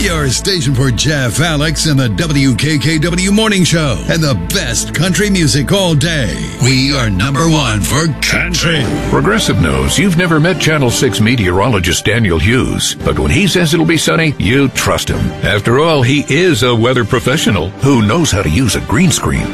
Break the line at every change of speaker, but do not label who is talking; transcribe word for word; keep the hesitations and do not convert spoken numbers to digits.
your station for Jeff, Alex, and the W K K W Morning Show and the best country music all day. We are number one for country.
Progressive knows you've never met Channel six meteorologist Daniel Hughes, but when he says it'll be sunny, you trust him. After all, he is a weather professional who knows how to use a green screen.